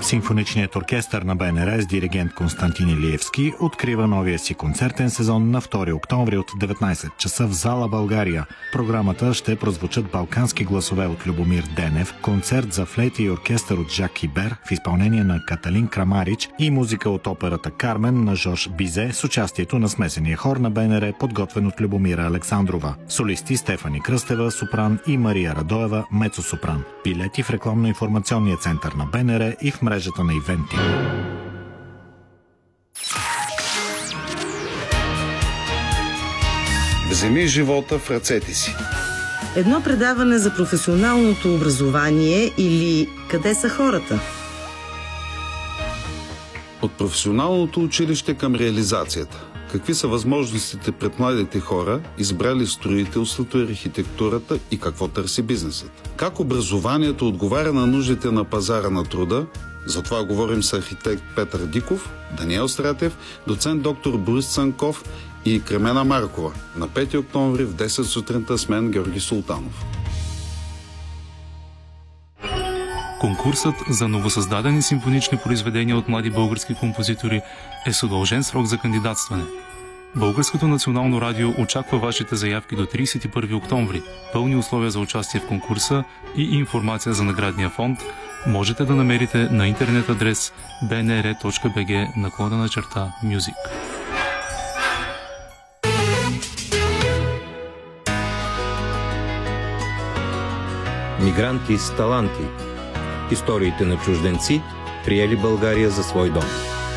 Симфоничният оркестър на БНР с диригент Константин Илиевски открива новия си концертен сезон на 2 октомври от 19 часа в зала България. В програмата ще прозвучат балкански гласове от Любомир Денев, концерт за флейта и оркестър от Жак Кибер в изпълнение на Каталин Крамарич и музика от операта Кармен на Жорж Бизе с участието на смесения хор на БНР, подготвен от Любомира Александрова. Солисти Стефани Кръстева, сопран, и Мария Радоева, мецо-сопран. Билети в рекламно-информационния център на БНР и в мрежата на ивенти. Вземи живота в ръцете си. Едно предаване за професионалното образование или къде са хората? От професионалното училище към реализацията. Какви са възможностите пред младите хора, избрали строителството и архитектурата и какво търси бизнесът? Как образованието отговаря на нуждите на пазара на труда? За това говорим с архитект Петър Диков, Даниел Стратев, доцент доктор Борис Цанков и Кремена Маркова на 5 октомври в 10 сутринта с мен Георги Султанов. Конкурсът за новосъздадени симфонични произведения от млади български композитори е с удължен срок за кандидатстване. Българското национално радио очаква вашите заявки до 31 октомври. Пълни условия за участие в конкурса и информация за наградния фонд можете да намерите на интернет адрес bnr.bg/music. Мигранти с таланти. Историите на чужденци, приели България за свой дом.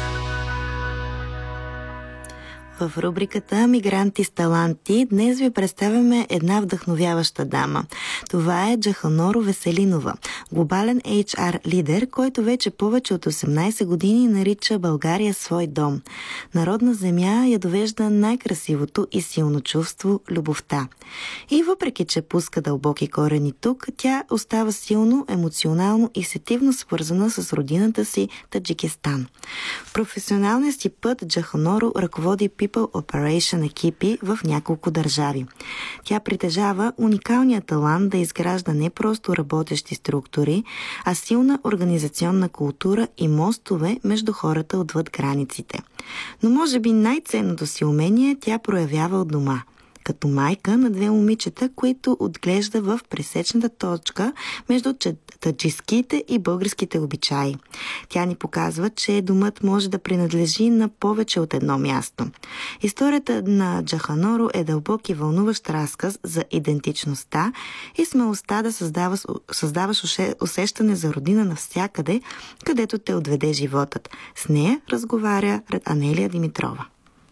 В рубриката «Мигранти с таланти» днес ви представяме една вдъхновяваща дама. Това е Джаханоро Веселинова, глобален HR лидер, който вече повече от 18 години нарича България свой дом. Народна земя я довежда най-красивото и силно чувство – любовта. И въпреки, че пуска дълбоки корени тук, тя остава силно, емоционално и сетивно свързана с родината си Таджикистан. В професионалния си път Джаханоро ръководи People Operation екипи в няколко държави. Тя притежава уникалния талант да изгражда не просто работещи структури, а силна организационна култура и мостове между хората отвъд границите. Но може би най-ценното си умение тя проявява от дома, като майка на 2 момичета, които отглежда в пресечната точка между таджикските и българските обичаи. Тя ни показва, че домът може да принадлежи на повече от едно място. Историята на Джаханоро е дълбок и вълнуващ разказ за идентичността и смелостта да създаваш усещане за родина навсякъде, където те отведе животът. С нея разговаря Анелия Димитрова.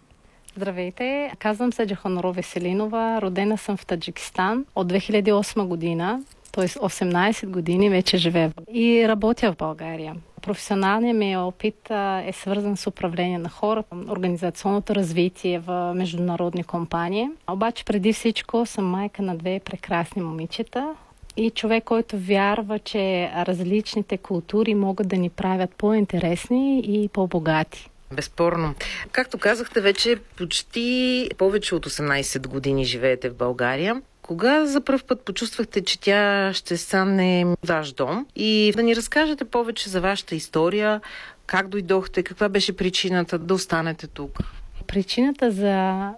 Здравейте, казвам се Джаханоро Веселинова, родена съм в Таджикистан от 2008 година, т.е. 18 години вече живея и работя в България. Професионалният ми опит е свързан с управление на хората, организационното развитие в международни компании. Обаче преди всичко съм майка на 2 прекрасни момичета и човек, който вярва, че различните култури могат да ни правят по-интересни и по-богати. Безспорно. Както казахте, вече почти повече от 18 години живеете в България. Кога за пръв път почувствахте, че тя ще стане ваш дом? И да ни разкажете повече за вашата история, как дойдохте, каква беше причината да останете тук? Причината за